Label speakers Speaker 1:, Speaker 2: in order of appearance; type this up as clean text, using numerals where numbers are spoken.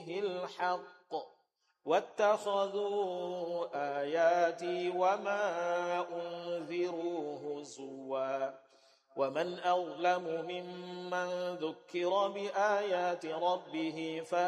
Speaker 1: به الحق واتخذوا آياتي وما أنذروا هزوا ومن أظلم ممن ذكر بآيات ربه